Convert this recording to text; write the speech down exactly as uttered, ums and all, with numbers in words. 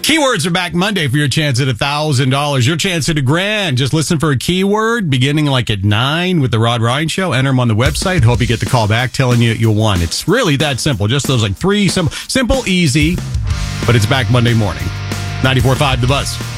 Keywords are back Monday for your chance at one thousand dollars. Your chance at a grand. Just listen for a keyword beginning like at nine with the Rod Ryan Show. Enter them on the website. Hope you get the call back telling you you won. It's really that simple. Just those like three simple, simple, easy. But it's back Monday morning. ninety-four point five The Buzz.